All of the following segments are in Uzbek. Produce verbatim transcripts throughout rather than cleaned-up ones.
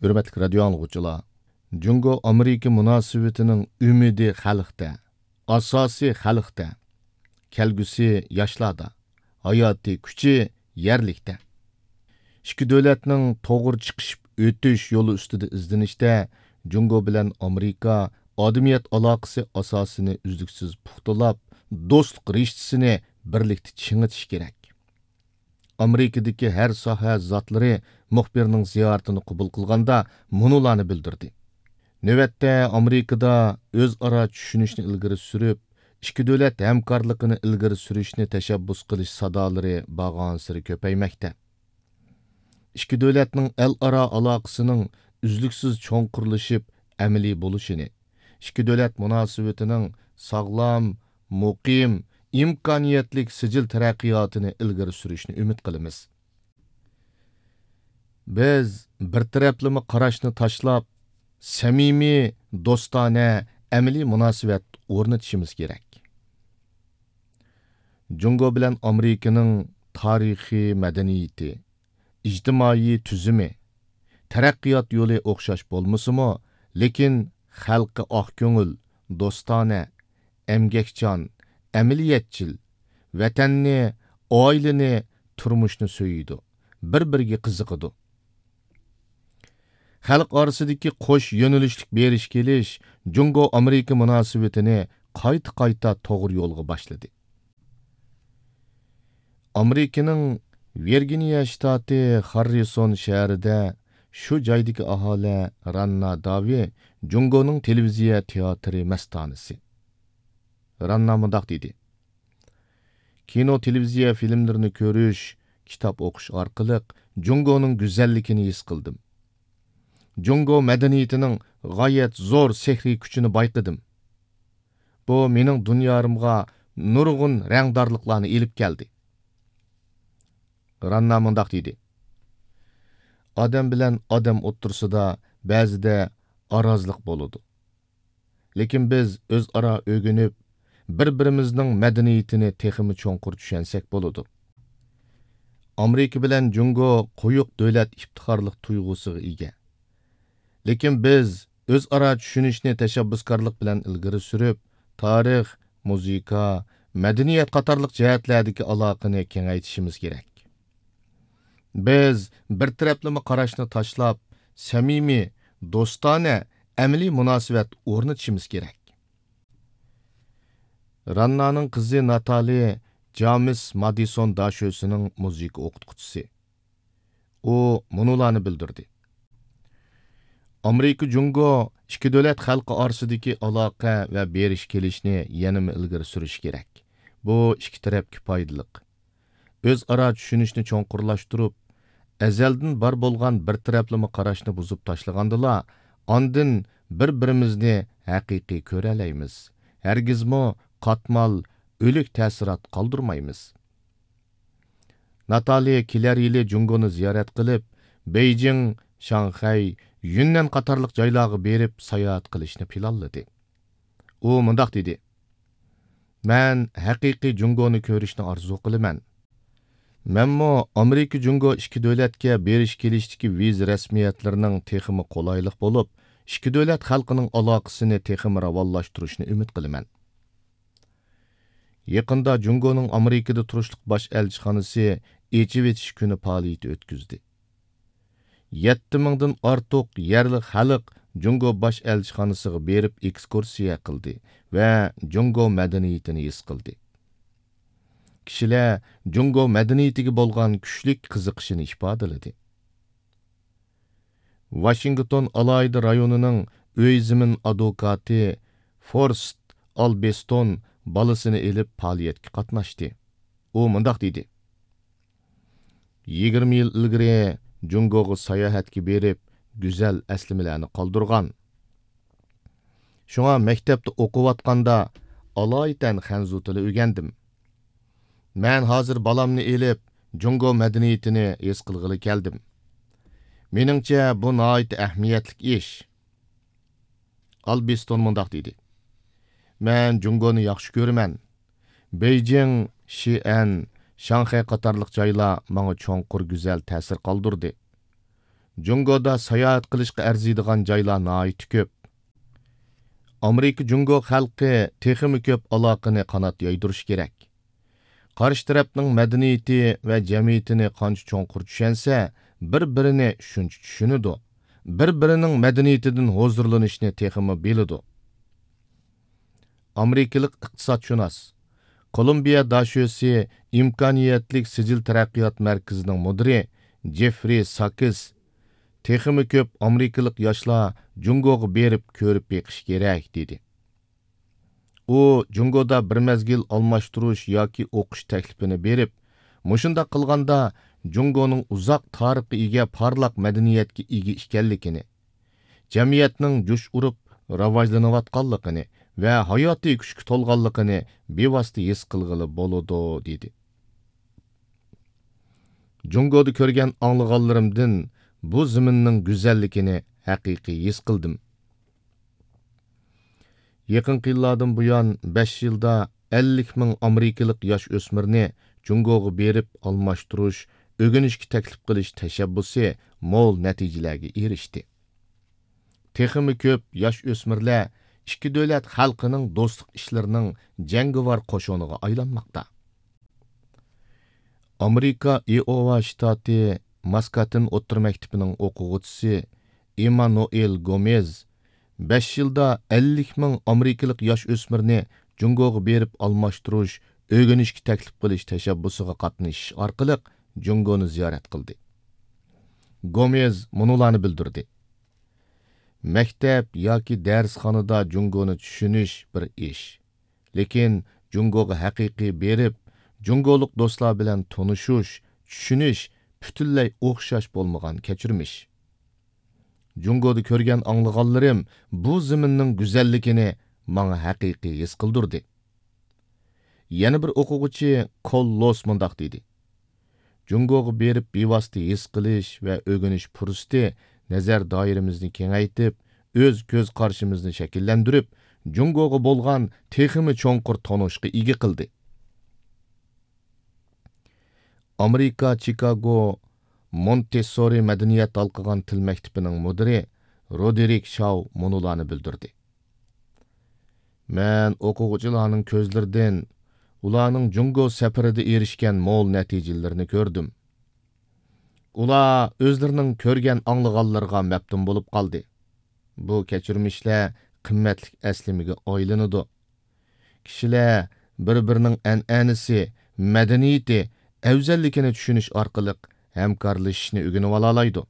Hürmetlik radio anlıqçılar, Jungo Amerika münasebetining ümidi xalqda, asosi xalqda, kelgusi yoshlarda, hayoti kuchi yerlikda. Ikki davlatning to'g'ri chiqishib o'tish yo'li ustida izlanishda Jungo bilan Amerika odamiyat aloqasi asosini uzluksiz puxtalab, do'stlik rishtasini birlikda chingitish kerak. Amerikadagi har soha zotlari muxbirning ziyoratini qabul qilganda munularni bildirdi. Navbatda Amerikada o'zaro tushunishni ilgari surib, ikki davlat hamkorligini ilgari surishni tashabbus qilish sadolari bag'onsiri ko'paymoqda. Ikki davlatning el-aro aloqasining uzluksiz cho'nqurlashib amaliy bo'lishini, ikki davlat munosabatining sog'lom, muqim, imkoniyatlik sijil taraqqiyotini ilgari surishni umid qilamiz. Biz bir taraflama qarashni tashlab, samimiy, do'stona, amaliy munosabat o'rnatishimiz kerak. Jungo bilan Amerikaning tarixiy madaniyati, ijtimoiy tuzumi, taraqqiyot yo'li o'xshash bo'lmasimi, lekin xalqi oq ko'ngil, do'stona, emgakchan, amaliyatchil, vatanni, oilani, turmushni so'yidi, bir-biriga qiziqidi. Xalq orasidagi qo'sh yo'nalishlik berish kelish Jungo Amerika munosabatini qayta-qayta to'g'ri yo'lga boshladi. Amerikaning Virginia shtati Harrison shahrida shu joydagi aholi Ranna Davi Jungoning televiziya teatri mastonasi. Ranna mundaq dedi. Kino, televiziya filmlarini ko'rish, kitob o'qish orqali Jungoning go'zalligini his qildim. Jungo madaniyatining g'oyat zo'r sehriy kuchini bayqadim. Bu mening dunyorimga nurg'un rangdorliklarni elib keldi. Ranna mundaq dedi. Odam bilan odam o'ttirsida ba'zida arazlik bo'ladi. Lekin biz o'zaro o'rganib, bir-birimizning madaniyatini texmi cho'nqur tushunsak bo'ladi. Amerika bilan Jungo quyuq davlat iftixorlik tuyg'usiga ega. Lekin biz o'zaro tushunishni tashabbuskorlik bilan ilgari surib, tarix, muzika, madaniyat qatorliq jihatlardagi aloqani kengaytirishimiz kerak. Biz bir taraflama qarashni tashlab, samimiy, do'stona, amaliy munosabat o'rnatishimiz kerak. Rannaning qizi Natali James Madison Dashosining muzika o'qituvchisi. U munularni bildirdi. Amerika Jungo ikki davlat xalqi orasidagi aloqa va berish kelishni yanada ilgari surish kerak. Bu ikki tarafga foydali. O'zaro tushunishni cho'nqurlashtirib, azaldan bar bo'lgan bir taraflama qarashni buzib tashlagandila, ondan bir-birimizni haqiqiy ko'ra olamiz. Hargizmo qatmal, o'lik ta'sirot qoldirmaymiz. Natali kelar yili Jungoni ziyorat qilib, Beijing, Shanxay, Yunnan qatorliq joylarga berib sayohat qilishni planladi. U mundaq dedi. Men haqiqiy Jungoni ko'rishni orzu qilaman. Menmo Amerika Jungo ikki davlatga berish kelishdagi viza rasmiyatlarining texmi qolaylik bo'lib, ikki davlat xalqining aloqasini texmi ravonlashtirishni umid qilaman. Yaqinda Jungoning Amerikada turishlik bosh elchixonasi echib etish kuni faoliyat o'tkazdi. yetti mingdan ortiq yerli xalq Jungo bosh elchixonasiga berib ekskursiya qildi va Jungo madaniyatini his qildi. Kishilar Jungo madaniyatiga bo'lgan kuchli qiziqishini ifodaladi. Washington alayda rayonining o'yzimin advokati Forrest Albeston balasini elib faoliyatga qatnashdi. U mundaq dedi. yigirma yil ilgari Jungoga sayohatga berib, go'zal aslimalarni qoldirgan. Shunga maktabda o'qiyotganda alaydan xanzu tili o'rgandim. Men hozir balamni elib, Jungo madaniyatini his qilg'ili keldim. Meningcha bu nihoyat ahamiyatli ish. Albeston mundaq dedi. Men Jungoni yaxshi ko'raman. Beijing, Xi'an, Shanxay qatorliq joylar menga cho'nqur go'zal ta'sir qoldirdi. Jungoda sayohat qilishga arziydigan joylar nihoyat ko'p. Amerika Jungo xalqi texmi ko'p aloqani qanot yoydirish kerak. Qarshi tarafning madaniyati va jamiyatini qancha cho'nqur tushunsa, bir-birini shuncha tushunadi. Bir-birining madaniyatidan huzurlanishni texmi biladi. Amerikalik iqtisodshunos Kolumbiya dashosi imkoniyatlik sijil taraqqiyot markazining mudiri Jeffrey Sakis texmi ko'p amerikalik yoshlar Jungoga berib ko'rib beqish kerak dedi. U Jungoda bir mezgil almashtirish yoki o'qish taklifini berib, mushunda qilganda Jungoning uzoq tarixga ega parlaq madaniyatga ega ekanligini, jamiyatning jush urib rivojlanayotganligini va hayotiy kuchga to'lganligini bevosita his qilg'ili bo'ladi dedi. Jungoda ko'rgan anglaganlarimdan bu zaminning go'zalligini haqiqiy his qildim. Yaqin yillardan buyon besh yilda ellik ming amerikalik yosh o'smirni Jungoga berib almashtirish, o'rganishga taklif qilish tashabbusi mo'l natijalarga erishdi. Texmi ko'p yosh o'smirlar ikki davlat xalqining do'stlik ishlarining jangovar qo'shiniga aylanmoqda. Amerika Iowa shtati Maskatin o'tir maktabining o'quvchisi Emmanuel Gomez besh yilda ellik ming amerikalik yosh o'smirni Jungoga berib almashtirish, o'rganishga taklif qilish tashabbusiga qatnashish orqali Jungoni ziyorat qildi. Gomez munolarni bildirdi. Maktab yoki darsxonada Jungoni tushunish bir ish. Lekin Jungoga haqiqiy berib, Jungolik do'stlar bilan tanishish, tushunish butunlay o'xshash bo'lmagan kechirmish. Jungoda ko'rgan anglaganlarim bu zaminning go'zalligini menga haqiqiy his qildirdi. Yana bir o'quvchi Kollos mundaq dedi. Jungoga berib bevosita his qilish va o'rganish fursati nazar doiramizni kengaytib, o'z ko'z qarashimizni shakllantirib, Jungoga bo'lgan texmi cho'nqur tanishga ega qildi. Amerika Chicago Montessori madaniyat alqigan til maktabining mudiri Roderick Shaw munolarni bildirdi. Men o'quvchilarning ko'zlaridan ularning Jungo safarida erishgan mo'l natijalarini ko'rdim. Ular o'zlarining ko'rgan anglaganlarga maftun bo'lib qoldi. Bu kechirmishlar qimmatli aslimiga aylanadi. Kishilar bir-birining an'anasi, madaniyati, afzalligini tushunish orqali hamkorlashishni o'rganib olaydi.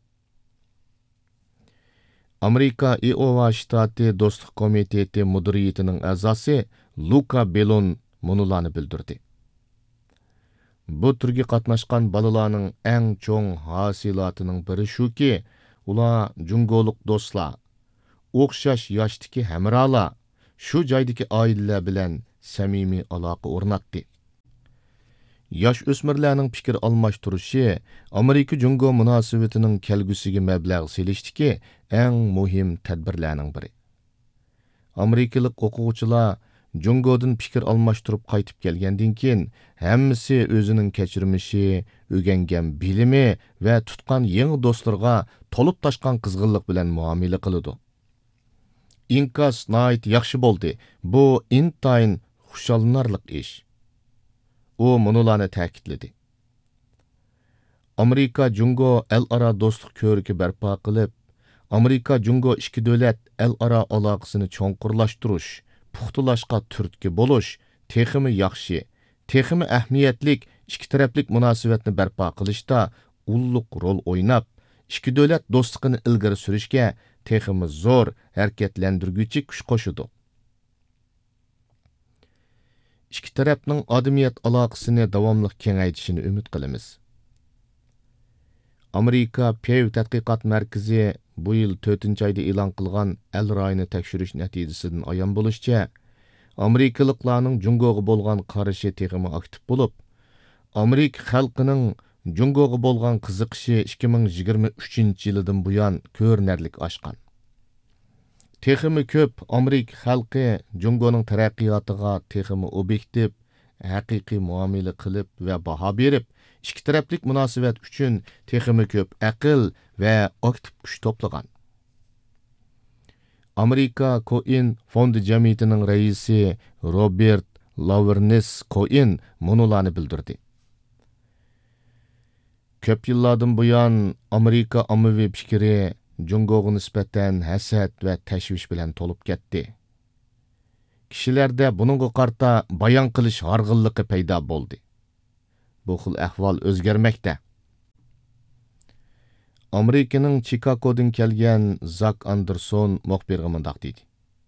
Amerika Iowa shtati do'stlik komiteti mudiriyatining a'zosi Luka Belon munolarni bildirdi. Bu turga qatnashgan balalarning eng cho'ng hosilotining biri shuki, ular Jungolik do'stlar, o'xshash yoshdagi hamrolar, shu joydagi oilalar bilan samimiy aloqa o'rnatdi. Yosh o'smirlarning fikr almashtirishi Amerika Jungo munosabatining kelgusiga mablag' selishdiki eng muhim tadbirlarning biri. Amerikalik o'quvchilar Jungodan fikr almashtirib qaytib kelgandan keyin hammasi o'zining kechirmishi, o'rgangan bilimi va tutgan yangi do'stlarga to'lib toshgan qizg'inlik bilan muomala qiladi. Inkas nihoyat yaxshi bo'ldi. Bu intayin xushallanarlik ish. U munolarni ta'kidladi. Amerika Jungo el-aro do'stlik ko'riki barpo qilib, Amerika Jungo ikki davlat el-aro aloqasini cho'nqurlashtirish, puxtalashqa turtki bo'lish, texmi yaxshi, texmi ahamiyatlik ikki taraflik munosabatni barpo qilishda ulluq rol o'ynab, ikki davlat do'stligini ilgari surishga texmi zo'r harakatlantirguchi kuch qo'shadi. İki tarafning odamiyat aloqasini davomli kengaytirishini umid qilamiz. Amerika Pew tadqiqot markazi bu yil to'rtinchi oyda e'lon qilgan el rayini tekshirish natijasidan ayon bo'lishicha, Amerikaliklarning Jungoga bo'lgan qarashi texmi aktiv bo'lib, Amerika xalqining Jungoga bo'lgan qiziqishi ikki ming yigirma uchinchi yildan buyon ko'rinarli oshgan. Texmi ko'p Amerika xalqi Jungoning taraqqiyotiga texmi obyektiv, haqiqiy muomala qilib va baho berib, ikki taraflik munosabat uchun texmi ko'p aql ve aktif kuş toplagan. Amerika Coin Fondi Cemiyeti'nin reisi Robert Lavernes Coin munularını bildirdi. Köp yıllardan buyan Amerika ammavi fikri Jungo'ga nisbeten haset ve teşviş bilen tolup ketdi. Kişilerde bununla qarta bayan qilish hargınlığı payda boldi. Bu xil ahval özgermekte. Amerika'nın Chicago'dan kelgen Zak Anderson muxbirga mundaq deydi.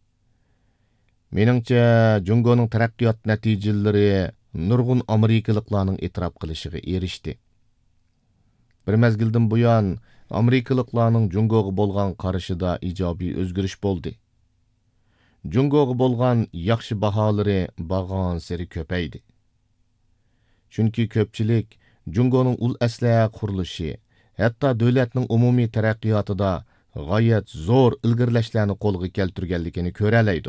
Meningcha, Jungo'nun taraqqiyot natijalari nurg'un Amerikaliklarning e'tirof qilishiga erishdi. Bir mezgildan buyon Amerikaliklarning Jungo'ga bo'lgan qarashida ijobiy o'zgarish bo'ldi. Jungo'ga bo'lgan yaxshi baholari bag'on sari ko'paydi. Chunki ko'pchilik Jungo'ning ul aslaha qurilishi, hatto davlatning umumiy taraqqiyotida g'oyat zo'r ilgirlashlarni qo'lga keltirganligini ko'ralaydi.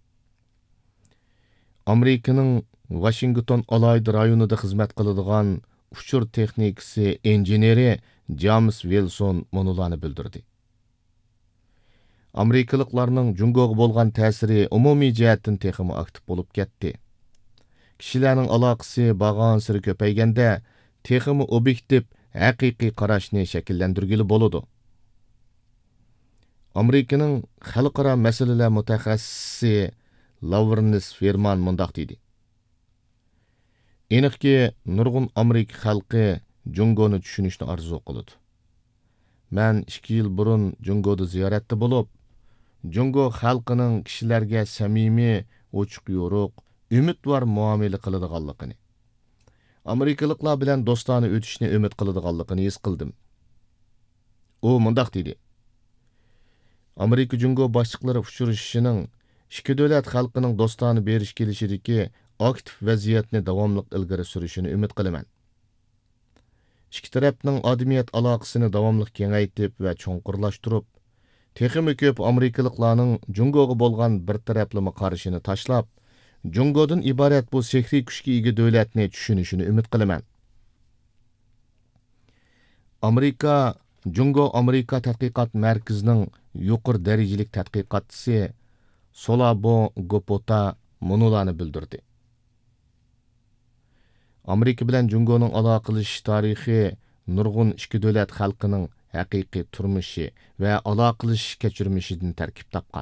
Amerikaning Washington alayda rayonida xizmat qiladigan uchur texnikasi injeneri James Wilson munularni bildirdi. Amerikaliklarning Jungo'ga bo'lgan ta'siri umumiy jihatdan texmi aktiv bo'lib ketdi. Kishilarning aloqasi bag'on siri ko'payganda texmi obyektiv haqiqiy qarashni shakllantirgili bo'ladi. Amerikaning xalqaro masalalar mutaxassisi Lavernes Ferman mundaq deydi. Aniqki, nurg'un Amerika xalqi Jungo'ni tushunishni orzu qiladi. Men ikki yil burun Jungo'da ziyoratda bo'lib, Jungo xalqining kishilarga samimiy, ochiq yo'ruq, umidvor muomala qiladiganligini, Amerikaliklar bilan do'stona o'tishni umid qiladiganligini his qildim. U mundaq deydi. Amerika Jungo boshliqlari uchrashishining ikki davlat xalqining do'stona berish kelishidagi aktiv vaziyatni davomli ilgari surishini umid qilaman. İki tarafning odamiyat aloqasini davomli kengaytirib va cho'nqurlashtirib, texmi ko'p Amerikaliklarning Jungo'ga bo'lgan bir taraflama qarashini tashlab, Jungo'dan iborat bu sehriy kuchga ega davlatni tushunishini umid qilaman. Amerika Jungo Amerika tadqiqot markazining yuqori darajalik tadqiqotchisi Solabo Gopota munularni bildirdi. Amerika bilan Jungo'ning aloqalash tarixi nurg'un ikki davlat xalqining haqiqiy turmushi va aloqalash kechirmishidan tarkib topgan.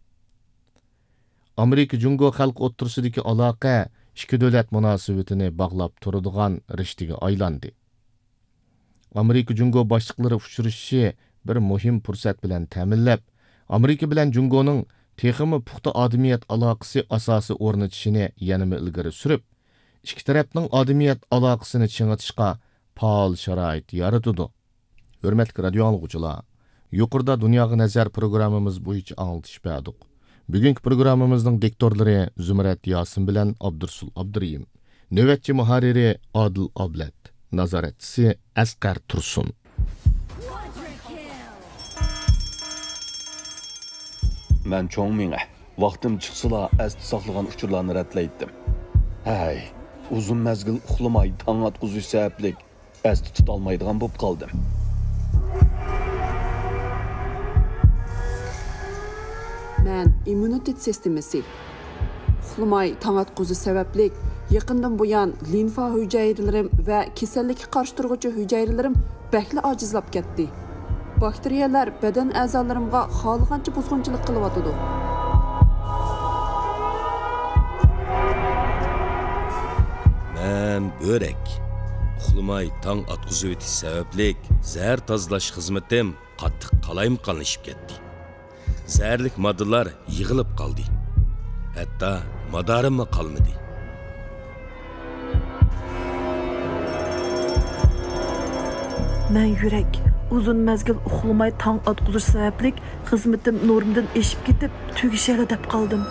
Amerika Jungo xalq o'rtasidagi aloqa ikki davlat munosabatini bog'lab turadigan rishtaga aylandi. Amerika Jungo boshliqlari uchrashishi bir muhim fursat bilan ta'minlab, Amerika bilan Jungo'ning texmi puxta odamiyat aloqasi asosi o'rnatishini yanama ilgari surib, ikki tarafning odamiyat aloqasini ching'itishga faol sharoit yaratadi. Hurmatli radio anglovchilar, yuqorida Dunyoga nazar programmamiz bo'yicha anglatish berdik. Bugungi programmamizning diktorlari Zumrat Yosin bilan Abdursul Abduriyim, navbatchi muharriri Adil Ablat, nazoratchisi Asqar Tursun. Men cho'ng minga vaqtim chiqsala asti saqlagan uchurlarni ratlaydim. Hay, uzun mezgil uxlamay tong atquzish sabablik asti tutolmaydigan bo'lib qoldim. Men immunitet sistemasi uxlamay tong atquzish sabablik yaqindan buyon limfa hujayralarim va kasallikka qarshi turuvchi hujayralarim bakli ojizlab ketdi. Bakteriyalar badan a'zolarimga xohlagancha buzg'unchilik qilyotdi. Men börek. Uxlamay tong atqizib o'tish sabablik zahar tozalash xizmatim qattiq qalaymqanlashib ketdi. Zaharlik moddalar yig'ilib qoldi. Hatto madorim qolmadi. Men yurak uzun mezgil uxlamay tong atquzish sabablik xizmatim normdan eshib ketib, tugishali deb qoldim.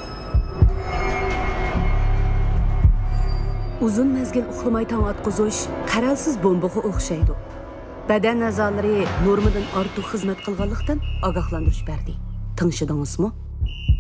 Uzun mezgil uxlamay tong atquzish qaralsiz bombaga o'xshaydi. Badan a'zolari normadan ortiq xizmat qilganlikdan ogohlantirish berdi. Tinchidingizmi?